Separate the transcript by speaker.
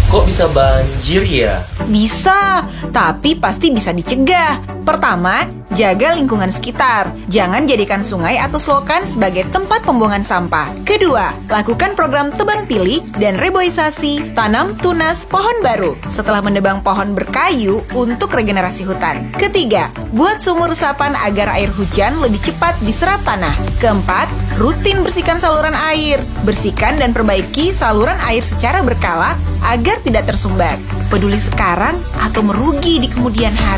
Speaker 1: Kok bisa banjir ya?
Speaker 2: Bisa, tapi pasti bisa dicegah. Pertama, jaga lingkungan sekitar. Jangan jadikan sungai atau selokan sebagai tempat pembuangan sampah. Kedua, lakukan program tebang pilih dan reboisasi, tanam tunas pohon baru setelah menebang pohon berkayu untuk regenerasi hutan. Ketiga, buat sumur resapan agar air hujan lebih cepat diserap tanah. Keempat, rutin bersihkan saluran air. Bersihkan dan perbaiki saluran air secara berkala agar tidak tersumbat. Peduli sekarang atau merugi di kemudian hari.